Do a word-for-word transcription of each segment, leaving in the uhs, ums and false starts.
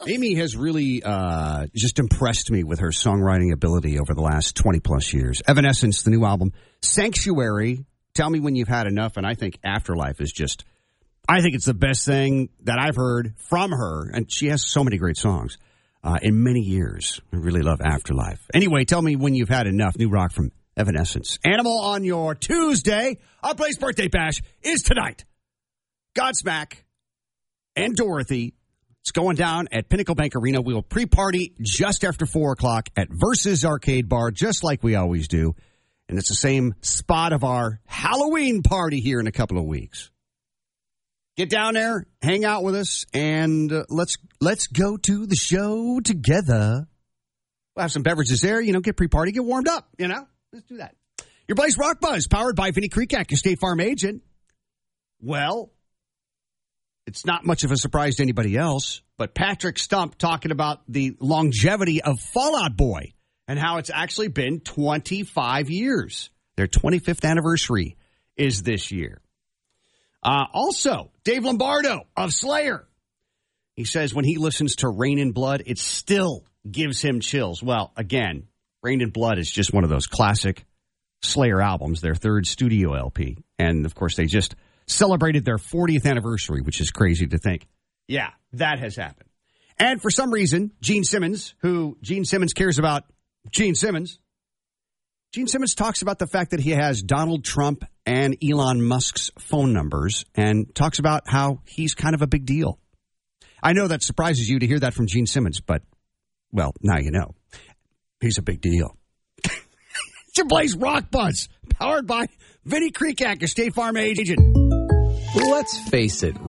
Amy has really uh, just impressed me with her songwriting ability over the last twenty plus years. Evanescence, the new album, Sanctuary, Tell Me When You've Had Enough, and I think Afterlife is just, I think it's the best thing that I've heard from her, and she has so many great songs uh, in many years. I really love Afterlife. Anyway, Tell Me When You've Had Enough, new rock from Evanescence. Animal on your Tuesday. Our Blaze Birthday Bash is tonight. Godsmack and Dorothy. It's going down at Pinnacle Bank Arena. We will pre-party just after four o'clock at Versus Arcade Bar, just like we always do. And it's the same spot of our Halloween party here in a couple of weeks. Get down there, hang out with us, and uh, let's let's go to the show together. We'll have some beverages there, you know, get pre-party, get warmed up, you know. Let's do that. Your Blaze Rock Buzz, powered by Vinnie Kreekak, your State Farm agent. Well, it's not much of a surprise to anybody else, but Patrick Stump talking about the longevity of Fall Out Boy and how it's actually been twenty-five years. Their twenty-fifth anniversary is this year. Uh, also, Dave Lombardo of Slayer. He says when he listens to Rain in Blood, it still gives him chills. Well, again, Rain in Blood is just one of those classic Slayer albums, their third studio L P. And, of course, they just celebrated their fortieth anniversary, which is crazy to think. Yeah, that has happened. And for some reason, Gene Simmons, who Gene Simmons cares about Gene Simmons, Gene Simmons talks about the fact that he has Donald Trump and Elon Musk's phone numbers and talks about how he's kind of a big deal. I know that surprises you to hear that from Gene Simmons, but, well, now you know. He's a big deal. It's your Blaze Rock Buzz, powered by Vinnie Kreekak, your State Farm agent. Let's face it.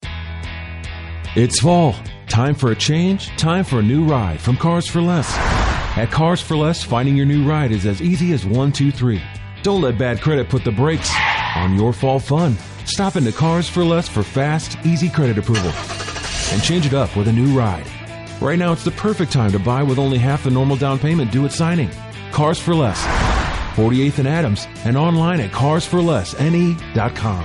It's fall. Time for a change. Time for a new ride from Cars for Less. At Cars for Less, finding your new ride is as easy as one, two, three. Don't let bad credit put the brakes on your fall fun. Stop into Cars for Less for fast, easy credit approval. And change it up with a new ride. Right now, it's the perfect time to buy with only half the normal down payment due at signing. Cars for Less. forty-eighth and Adams, and online at cars for less n e dot com.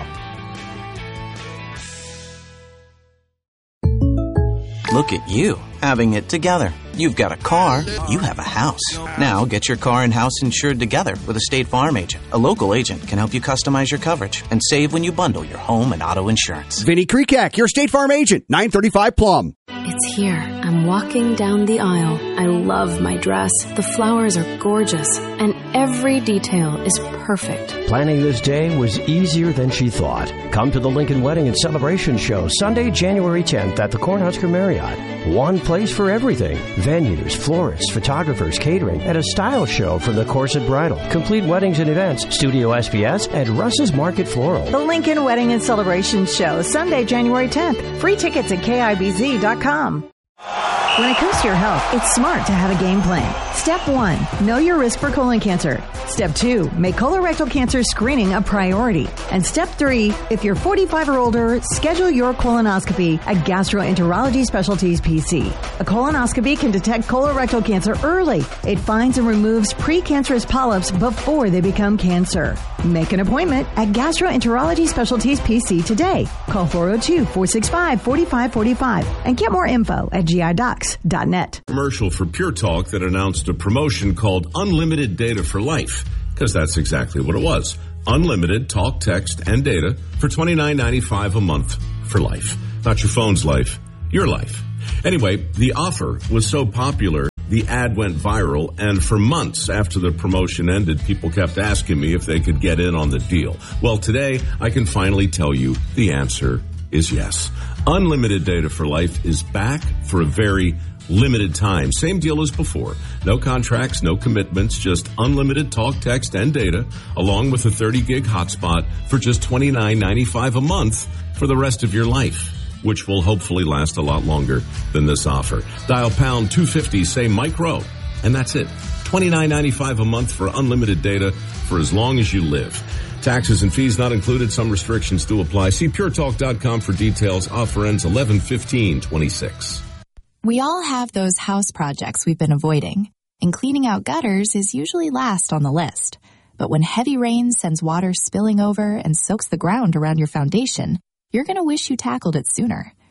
Look at you, having it together. You've got a car, you have a house. Now get your car and house insured together with a State Farm agent. A local agent can help you customize your coverage and save when you bundle your home and auto insurance. Vinnie Kreekak, your State Farm agent, nine thirty-five Plum. It's here. I'm walking down the aisle. I love my dress. The flowers are gorgeous, and every detail is perfect. Planning this day was easier than she thought. Come to the Lincoln Wedding and Celebration Show Sunday, January tenth at the Cornhusker Marriott. One place for everything. Venues, florists, photographers, catering, and a style show from the Corset Bridal. Complete weddings and events. Studio S B S at Russ's Market Floral. The Lincoln Wedding and Celebration Show Sunday, January tenth. Free tickets at K I B Z dot com. When it comes to your health, it's smart to have a game plan. Step one, know your risk for colon cancer. Step two, make colorectal cancer screening a priority. And step three, if you're forty-five or older, schedule your colonoscopy at Gastroenterology Specialties P C. A colonoscopy can detect colorectal cancer early. It finds and removes precancerous polyps before they become cancer. Make an appointment at Gastroenterology Specialties P C today. Call four oh two, four six five, four five four five and get more info at G I docs dot net. Commercial for Pure Talk that announced a promotion called Unlimited Data for Life, because that's exactly what it was. Unlimited talk, text, and data for twenty-nine ninety-five a month for life. Not your phone's life, your life. Anyway, the offer was so popular, the ad went viral, and for months after the promotion ended, people kept asking me if they could get in on the deal. Well, today, I can finally tell you the answer is yes. Unlimited Data for Life is back for a very limited time. Same deal as before. No contracts, no commitments, just unlimited talk, text, and data, along with a thirty gig hotspot for just twenty-nine ninety-five a month for the rest of your life, which will hopefully last a lot longer than this offer. Dial pound two fifty, say micro, and that's it. twenty-nine ninety-five a month for unlimited data for as long as you live. Taxes and fees not included. Some restrictions do apply. See pure talk dot com for details. Offer ends eleven fifteen twenty-six. We all have those house projects we've been avoiding, and cleaning out gutters is usually last on the list. But when heavy rain sends water spilling over and soaks the ground around your foundation, you're going to wish you tackled it sooner.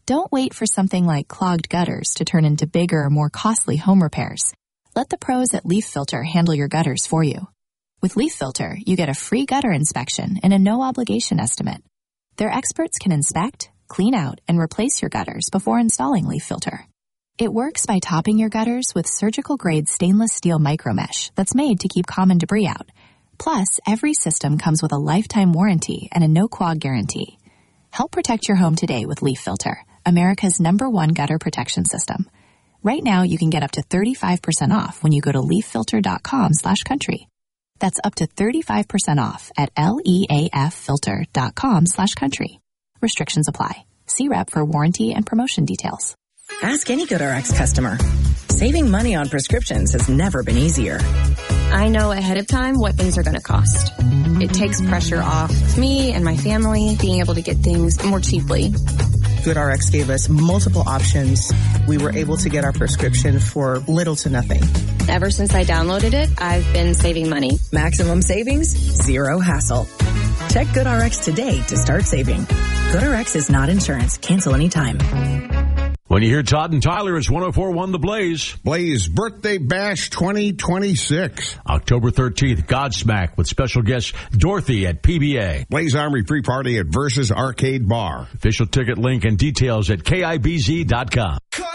Don't wait for something like clogged gutters to turn into bigger, more costly home repairs. Let the pros at Leaf Filter handle your gutters for you. With Leaf Filter, you get a free gutter inspection and a no-obligation estimate. Their experts can inspect, clean out, and replace your gutters before installing Leaf Filter. It works by topping your gutters with surgical-grade stainless steel micromesh that's made to keep common debris out. Plus, every system comes with a lifetime warranty and a no-clog guarantee. Help protect your home today with Leaf Filter, America's number one gutter protection system. Right now, you can get up to thirty-five percent off when you go to leaffilter.com slash country. That's up to thirty-five percent off at leaffilter.com slash country. Restrictions apply. See rep for warranty and promotion details. Ask any GoodRx customer. Saving money on prescriptions has never been easier. I know ahead of time what things are going to cost. It takes pressure off me and my family being able to get things more cheaply. GoodRx gave us multiple options. We were able to get our prescription for little to nothing. Ever since I downloaded it, I've been saving money. Maximum savings, zero hassle. Check GoodRx today to start saving. GoodRx is not insurance. Cancel anytime. When you hear Todd and Tyler, it's one oh four point one The Blaze. Blaze Birthday Bash twenty twenty-six. October thirteenth, Godsmack with special guest Dorothy at P B A. Blaze Armory Free Party at Versus Arcade Bar. Official ticket link and details at K I B Z dot com.